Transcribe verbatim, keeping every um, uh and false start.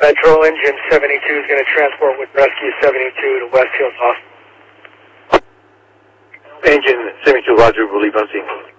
Metro engine seventy-two is going to transport with rescue seventy-two to West Hills Hospital. Engine seventy-two, roger, relief on scene.